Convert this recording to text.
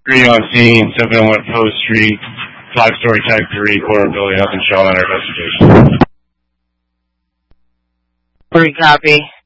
3 on scene, 701 Post Street, 5-story type 3, quarter building, nothing shown on our investigation. 3 copy.